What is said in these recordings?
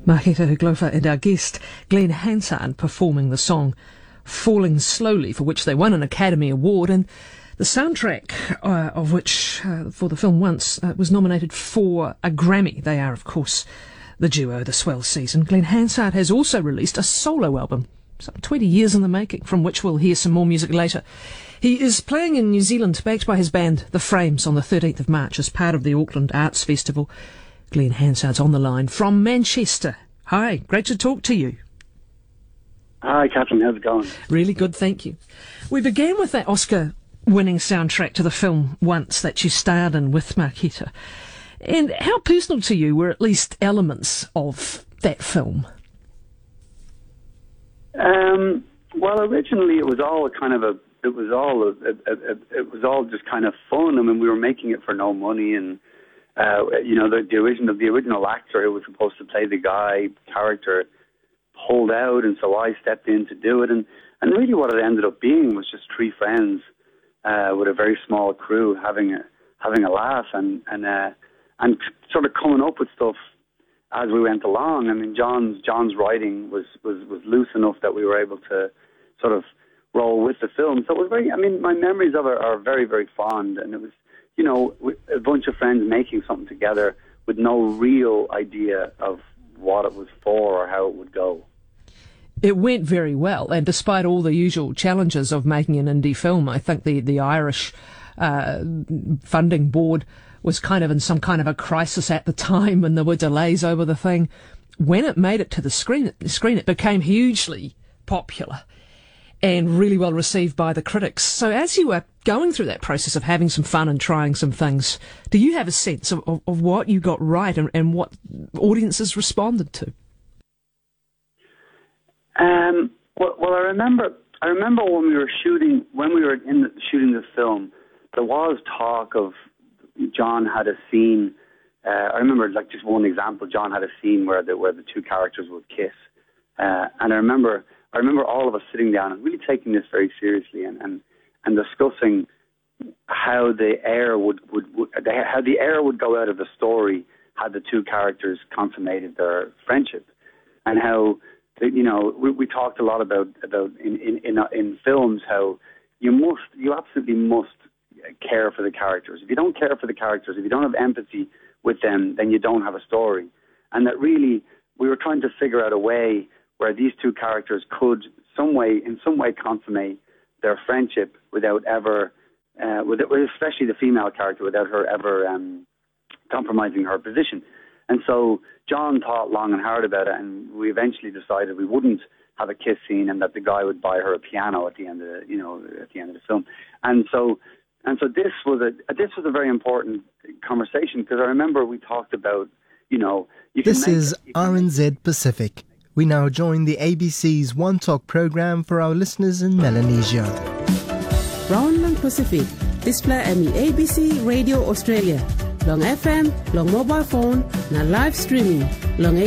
Maheta Huglofa and our guest, Glenn Hansard, performing the song Falling Slowly, for which they won an Academy Award, and the soundtrack of which, for the film Once, was nominated for a Grammy. They are, of course, the duo, the Swell Season. Glenn Hansard has also released a solo album, some 20 years in the making, from which we'll hear some more music later. He is playing in New Zealand, backed by his band, The Frames, on the 13th of March as part of the Auckland Arts Festival. Glenn Hansard's on the line from Manchester. Hi, great to talk to you. Hi, Catherine, how's it going? Really good, thank you. We began with that Oscar-winning soundtrack to the film Once that you starred in with Maheta. And how personal to you were at least elements of that film? Well, originally it was all just kind of fun. I mean, we were making it for no money, and the original actor who was supposed to play the guy character pulled out, and so I stepped in to do it. And really, what it ended up being was just three friends with a very small crew having a laugh and sort of coming up with stuff as we went along. I mean, John's writing was loose enough that we were able to sort of roll with the film. So it was very, I mean, my memories of it are very, very fond. And it was, a bunch of friends making something together with no real idea of what it was for or how it would go. It went very well, and despite all the usual challenges of making an indie film, I think the Irish funding board was kind of in some kind of a crisis at the time, and there were delays over the thing. When it made it to the screen, it became hugely popular and really well received by the critics. So as you were going through that process of having some fun and trying some things, do you have a sense of what you got right and what audiences responded to? Well, I remember when we were shooting the film, there was talk of John had a scene. I remember, like, just one example. John had a scene where the two characters would kiss, and I remember all of us sitting down and really taking this very seriously and discussing how the air would go out of the story had the two characters consummated their friendship, and how we talked a lot about in films how you absolutely must care for the characters. If you don't care for the characters, if you don't have empathy with them, then you don't have a story. And that really, we were trying to figure out a way where these two characters could in some way consummate their friendship without ever, especially the female character, without her ever compromising her position. And so John thought long and hard about it, and we eventually decided we wouldn't have a kiss scene, and that the guy would buy her a piano at the end of the film. And so this was a very important conversation, because I remember we talked about, This is RNZ Pacific. We now join the ABC's One Talk program for our listeners in Melanesia. Brownland Pacific, display ami ABC Radio Australia. Long FM, long mobile phone, na live streaming, long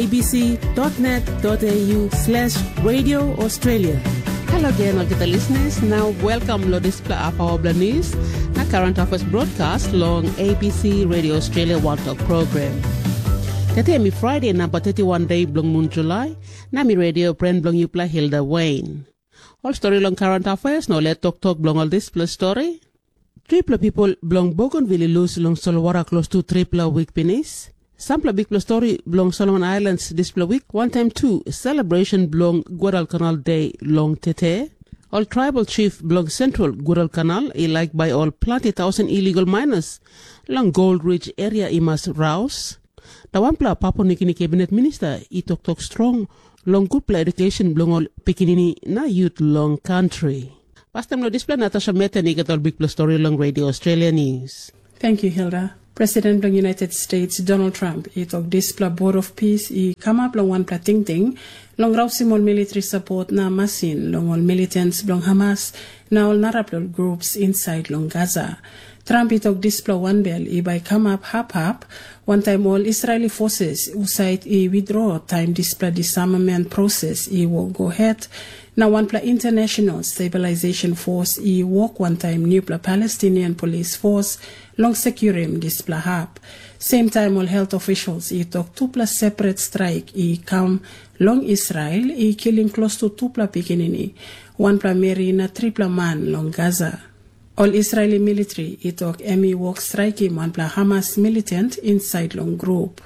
abc.net.au/Radio Australia. Hello again, all the listeners. Now welcome to display of our news, na current affairs broadcast long ABC Radio Australia One Talk program. Kati mi Friday number 31 day blong moon July, na mi radio friend blong you play Hilda Wayne. All story long current affairs, no let talk blong all display story. Triple people blong Bougainville lose long Solwara close to triple week penis. Sample big plus story blong Solomon Islands display week. One time two celebration blong Guadalcanal Day long Tete. All tribal chief blong Central Guadalcanal like by all 20,000 illegal miners long Gold Ridge area imas Rouse. Tawampla Papua New Guinea cabinet minister itok strong long good play education blong all Pikinini na youth long country. Pastam no display Natasha Meta ni katol big plus story long Radio Australia News. Thank you, Hilda. President of the United States Donald Trump itok display Board of Peace I come up long one plating long raw simol military support na masin long all militants long Hamas na all naraplo groups inside long Gaza. Trump itok display one bell I by come up hap one time all Israeli forces usait I withdraw time display disarmament process I will go ahead. Now one pla International Stabilization Force I work one time new pla Palestinian Police Force long securim displa hap. Same time all health officials I talk 2 separate strike I come long Israel I killing close to 2 pikinini, 1 Mary na 3 man long Gaza. All Israeli military I talk Emmy walk striking 1 Hamas militant inside long group.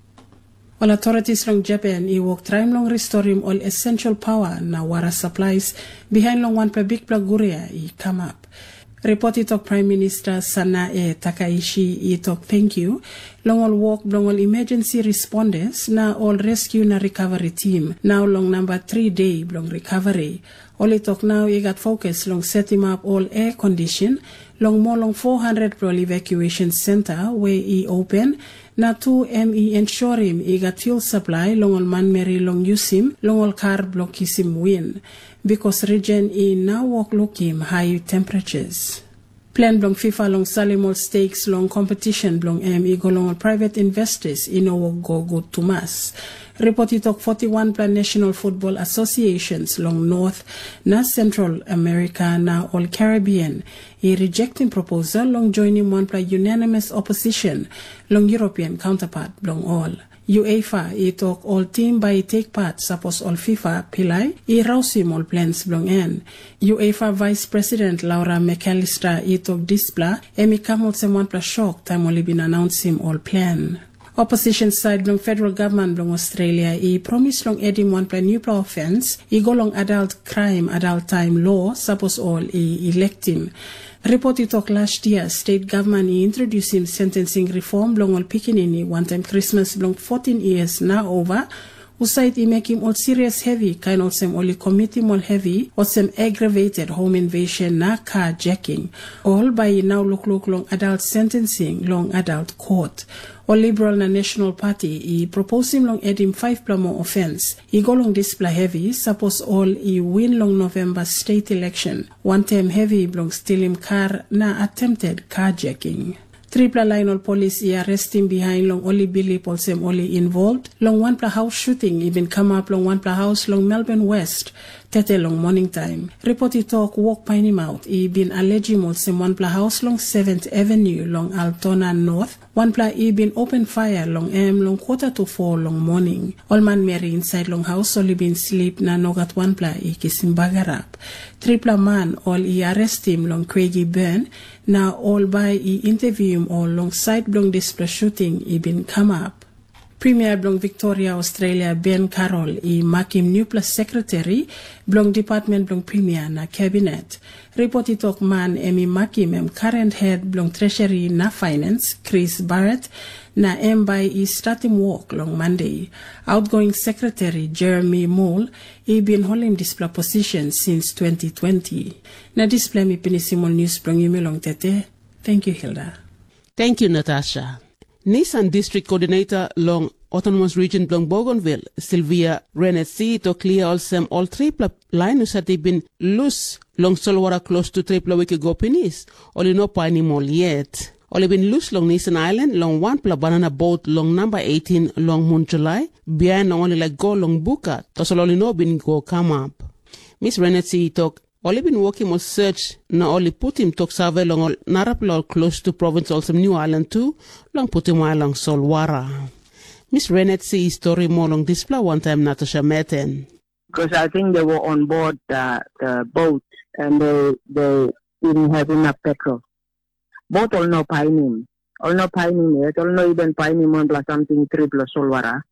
All authorities long Japan I walk trying long restoring all essential power na wara supplies behind long 1 big Guria I come up. Report I talk Prime Minister Sanae Takaishi I talk thank you. Long all walk long all emergency responders na all rescue na recovery team. Now long number 3 day long recovery. All I talk now I got focus long setting up all air condition. Long more long 400 pro evacuation center where I open. Na 2 ME ensure him I got fuel supply long all man Mary long use him. Long all car block him win. Because region I now walk look him high temperatures. Plan long FIFA long Salimol stakes long competition long ME go long private investors in our go good to mass. Report it talk 41 plan National Football Associations long North na Central America na all Caribbean. I rejecting proposal long joining 1 plan unanimous opposition long European counterpart long all. UEFA I talk all team by take part suppose all FIFA pilai I rausim all plans belong en. UEFA Vice President Laura McAllister I talk displa emi kamol sem 1 shock time only been announced him all plan. Opposition side long federal government long Australia I promise long adding 1 new offense I go long adult crime adult time law suppose all I elect him. Report it talk last year, state government introduced him sentencing reform long all Pikinini one time Christmas long 14 years now over. Usait I make him all serious heavy, kind of some only commit him all heavy, or some aggravated home invasion na carjacking. All by now look long adult sentencing, long adult court. All Liberal na National Party, I propose him long add him 5 more offense. I go long display heavy, suppose all I win long November state election. 1 term heavy long steal him car na attempted carjacking. Triple line all police I arrest him behind long only Billy Polsem only involved. Long 1 house shooting even come up long 1 house long Melbourne West. Tete long morning time. Report it talk walk pine him out. He been alleging Polsem 1 house long 7th Avenue long Altona North. 1 he been open fire long long 3:45 long morning. All man Mary inside long house only been sleep na nogat 1 he kisim bagarap. Triple man all he arrest him long Craigie Burn. Now all by he interview him all alongside long display shooting he been come up. Premier Blong Victoria Australia Ben Carroll he mark him new plus secretary Blong Department Blong Premier na Cabinet. Report it talk man Emmy Makim current head Blong Treasury na Finance Chris Barrett na by he start him work long Monday. Outgoing Secretary Jeremy Moore he been holding display position since 2020. Na display mi pinisimol news Blong yumi long tete. Thank you Hilda. Thank you Natasha. Nissan District Coordinator long Autonomous Region Blong Bougainville, Sylvia Renetsi to clear all 3 liners that have been loose long Solwara close to 3 week ago pinis. Only no pani mall yet. Only been loose long Nissan Island long 1 banana boat long number 18 long Moon July. Behind only like go long Buka. To only no been go come up. Miss Renetsi talk only been working on search na only put him talk survey long all Narapla close to province also New Island too long put him along Solwara. Miss Renetsi story more long display 1 time Natasha Meten. Because I think they were on board the boat and they didn't have enough petrol. Boat all no pining. All no pining yet. All no even pining on plus something triple Solwara.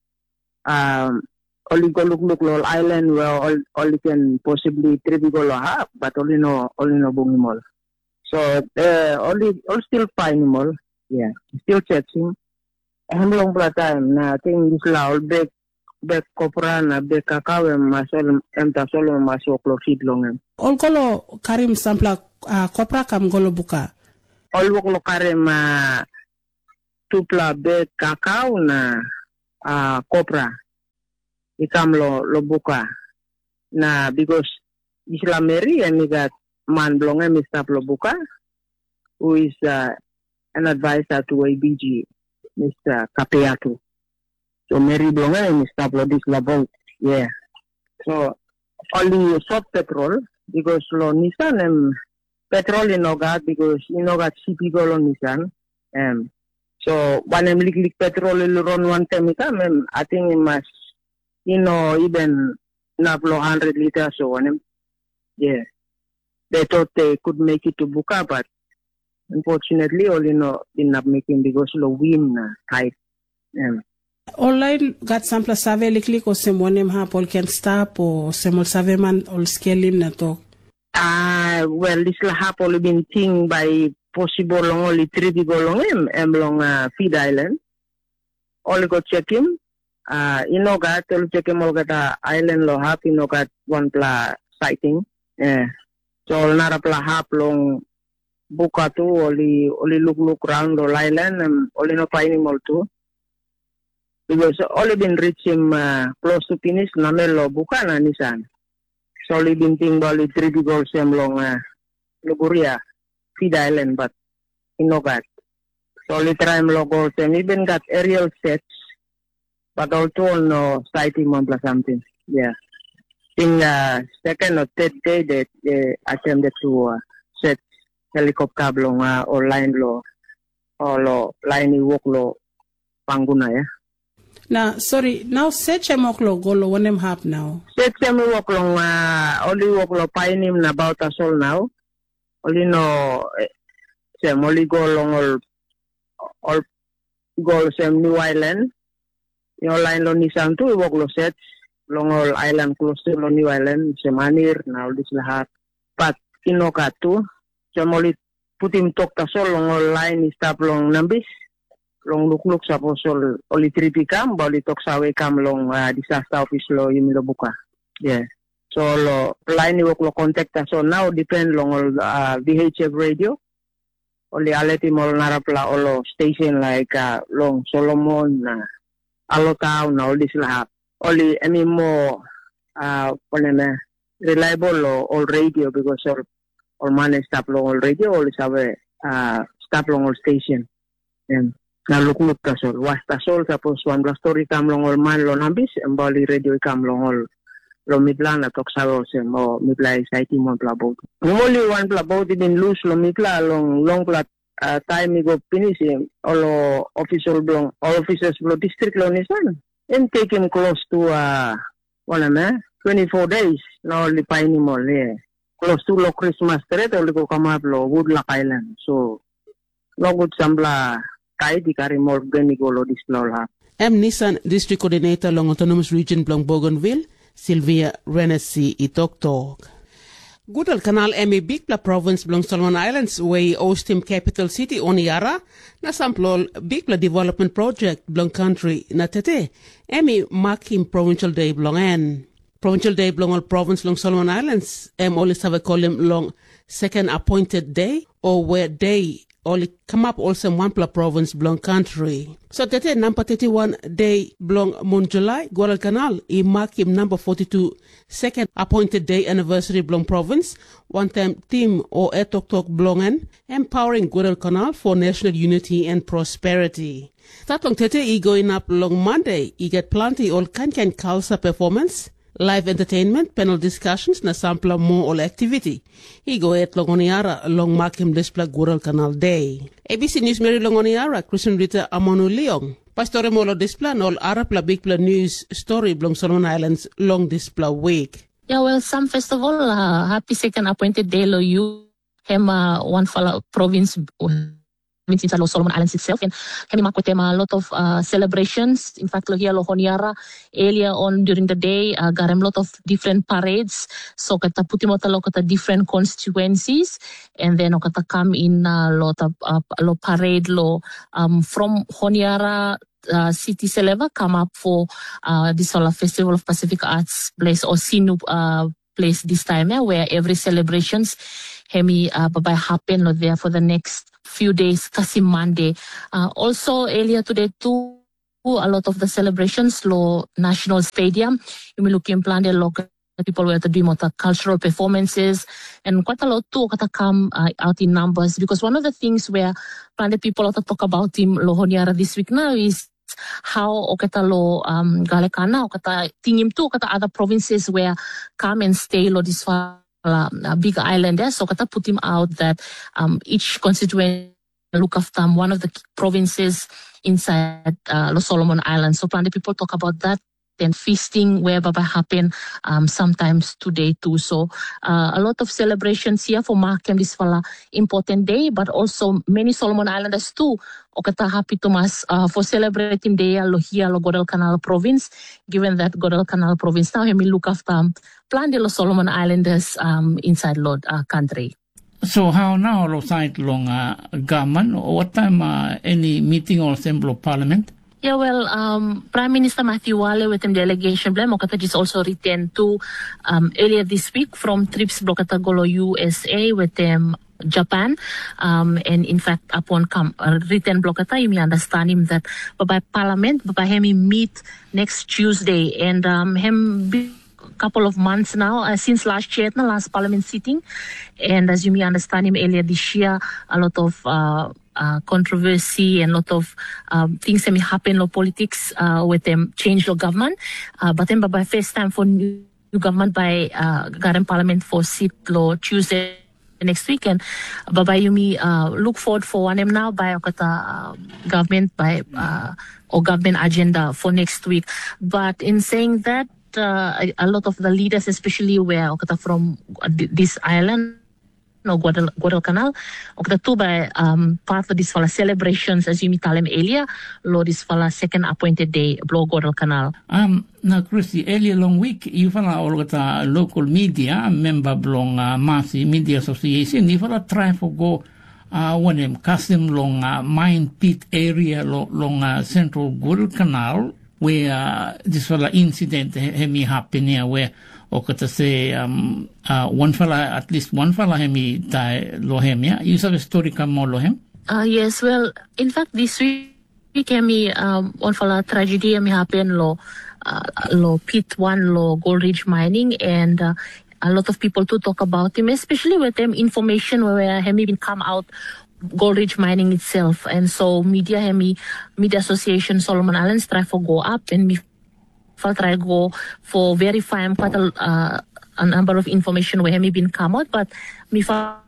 Only go look all island where all you can possibly triple have, but only no bungimol. So all still pining. Yeah, still checking. Long time na ting this all back kopra na back kakao masol solo masok closid long. All golo karim sampla kopra kam golo buka. All lo karim tupla back kakao na kopra. Ikam lo buka na because Islameri and we got man blonge Mr. Lobuka who is an advisor to ABG, Mr. Kapeatu. So Mary blonge and Mr. Lodis Labot, yeah. So only short petrol because lo Nissan petrol in Nogat because in Nogat CP go on Nissan So when I'm likely petrol run one time, I think it must, even not 100 liters or one. Yeah, they thought they could make it to Buka, but unfortunately, did not making because of the wind tight. Online got sample survey likely ko semonem ha Paul can stop or semol survey man all scaling na to. Well, this have only been thing by possible long only 3 people long long Feed Island. Only go check him. Got to check him all got island lo hap got one pla sighting. So nara pla hap long Buka tu only look round the island and only no find him all too. Because only been reach him close to finish namelo Buka na nisan. So only been thing only 3 people same long Luguria Feed Island, but got. So only try logo same even got aerial sets, but also no sighting on something. Yeah. In second or third day they attempted to set helicopter long or line lo or line walk lo Panguna, yeah. Now set chemoklo golo wanem hap now. Set chemok long only walk lo painim na about us all now. Only no only go long all go some New Island. Your line lo Nissan tu walk lo set long all island close to lo New Island Semanir now this lahat. But inokatu only put him talk tasol long all line is tap long nambis. Long look suppose only 3 pikam, bali talk sawe kam long disaster office lo yumilo Buka. Yeah. So lo line work lo contact us. So now depend long all VHF radio. Only aleti mo narapla olo station like long Solomon, Alo Town, all this lahat. Only any more reliable all radio because all man stop long all radio always have a stop long all station. And na look tasol was tasol tapos one blast story kam long all man lo nambis embali radio kam long all lo midla na tok sa mo midla exciting mo plabot only one plabot din lose lo midla long plat time go finish all official blong all officers blo district lo nisan and take him close to 24 days na only paini mo close to lo Christmas tree only ko kamap lo Woodlock Island so no good sambla Nissan District Coordinator long Autonomous Region Blong Bougainville, Sylvia Renesi Itoktok. Gudal Canal Bigla Province Blong Solomon Islands way Ostim Capital City Honiara na samplol Bigla Development Project Blong Country na tete Makim Provincial Day Blong Provincial Day Blong all Province Long Solomon Islands always have a column long second appointed day or where day only come up also one province belong country. So tete number 31 day belong Mon July Guadalcanal I mark him number 42 second appointed day anniversary belong province one time team or Tok belongan empowering Guadalcanal for national unity and prosperity. That long tete I going up long Monday I get plenty all can Kalsa performance. Live entertainment, panel discussions, na sampla mo all activity. Higo et Longoniara, long makim display Guadalcanal Day. ABC News Mary Longoniara, Christian Rita Amonu Leong. Pastore molo display all Arab la big news story belong Solomon Islands long display week. Yeah, well, some festival, happy second appointed day lo you, hema one fala province, in Solomon Islands itself, and kami makwetema a lot of celebrations. In fact, here lo Honiara earlier on during the day, garem lot of different parades. So kata putimota lo kata different constituencies, and then kata come in lot of lo parade lo from Honiara. City Seleva come up for this whole Festival of Pacific Arts place or Sinu place this time, where every celebrations hemi babai happen lo there for the next few days, kasi Monday. Also earlier today too, a lot of the celebrations lo National Stadium. You may look in plan the local people were to do more cultural performances, and quite a lot too kata come out in numbers, because one of the things where plan the people to talk about in lo Honiara this week now is how okata lo galekana okata tingim too kata other provinces where come and stay lo this far big island there. So kata put him out that each constituency look after one of the provinces inside Los Solomon Islands. So plenty people talk about that. And feasting where Baba happen sometimes today too. So a lot of celebrations here for Markham this fala important day, but also many Solomon Islanders too. Okata happy to mas for celebrating day lo here lo Guadalcanal province. Given that Guadalcanal province now we look after plan de los Solomon Islanders inside Lord country. So how now lo side long government? What time any meeting or assembly of parliament? Yeah, well, Prime Minister Matthew Wale with him delegation blame Okata just also returned to earlier this week from trips Blokata Golo USA with them Japan, and in fact upon return Blokata, you may understand him that by Parliament, by him meet next Tuesday, and him couple of months now since last year, last Parliament sitting, and as you may understand him earlier this year, a lot of controversy and a lot of things that may happen in politics with them change the government. But then by first time for new government by Garden Parliament for sit law Tuesday next weekend. But you may look forward for one now by government by or government agenda for next week. But in saying that, a lot of the leaders, especially where from this island, Guadalcanal, too by part of this fala celebrations as you tell him earlier, lo this fala second appointed day blow Guadalcanal. Now Christy, earlier long week you fala all the local media member belong Masi Media Association, you fala try for go when him custom long mine pit area long central Guadalcanal where this fala incident hemi happen here where o kata say one fella, at least one fella hemi die lohem, yeah? You have a story come more lohem? Yes, well, in fact, this week hemi one fella tragedy hemi happen lo pit one lo Gold Ridge mining, and a lot of people to talk about him, especially with them information where hemi been come out Gold Ridge mining itself, and so media association Solomon Islands try for go up and me try go for verify quite a number of information where me been come out, but me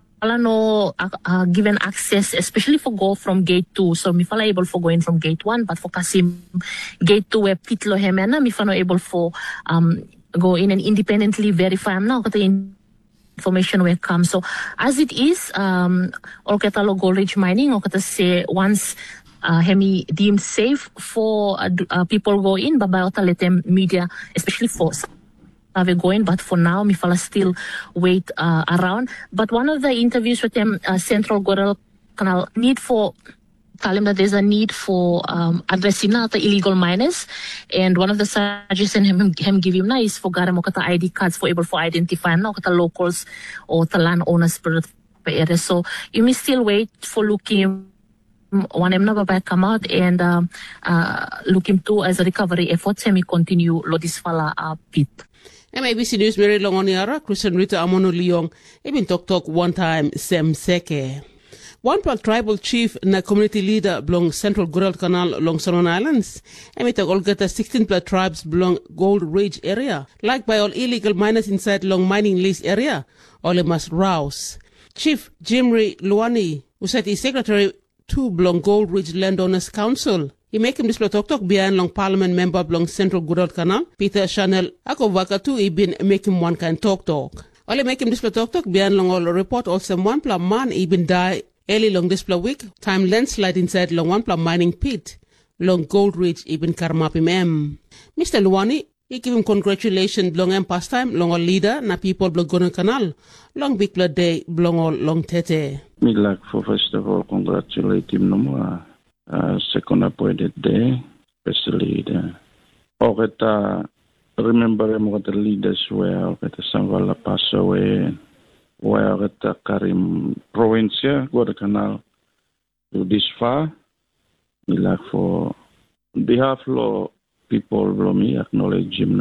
no given access, especially for go from gate 2. So me able for going from gate 1, but for Kasim gate 2 where pitlo hemena me no able for go in and independently verify now the information where come. So as it is, or katalo Gold Ridge mining, or kata say once hemi deemed safe for people go in, but let them media, especially for have going, but for now, me fala still wait around. But one of the interviews with them, Central Guadalcanal, need for tell him that there's a need for addressing the illegal miners, and one of the suggestions him give him now is for garamo kata ID cards for able for identifying now kata locals or the landowners per area. So you may still wait for looking one em na come out and looking to as a recovery effort semi continue lo this fala pit. MABC News Mary Longoniara, Christian Rita Amono Leong, even talk one time Sem Seke. One part tribal chief na community leader belong Central Guadalcanal along Solomon Islands. Emita Olgata 16 plus tribes belong Gold Ridge area. Like by all illegal miners inside long mining lease area, all must rouse. Chief Jimry Luani, who said he's secretary to belong Gold Ridge Landowners Council. He make him display talk behind long parliament member belong Central Guadalcanal, Peter Chanel. Ako vakatu he been make him one kind talk. Only make him display talk behind long all report also one plan man he been die early long display week, time landslide inside long one plan mining pit, long Gold Ridge even Karmapim M. Mr. Luani, he give him congratulations long and pastime, long all leader, na people belong Guadalcanal, long big blood day, belong all long tete. Me like for first of all congratulate him no more. Second appointed day, especially the remember the leaders where the Sanvala passed away, where the Karim province, Guadalcanal, to this far. Me like for behalf of people, me acknowledge him.